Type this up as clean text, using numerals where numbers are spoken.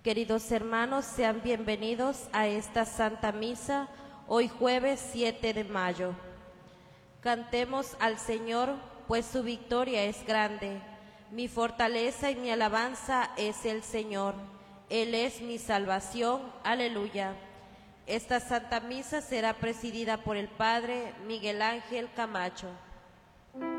Queridos hermanos, sean bienvenidos a esta Santa Misa, hoy jueves 7 de mayo. Cantemos al Señor, pues su victoria es grande. Mi fortaleza y mi alabanza es el Señor. Él es mi salvación. Aleluya. Esta Santa Misa será presidida por el Padre Miguel Ángel Camacho.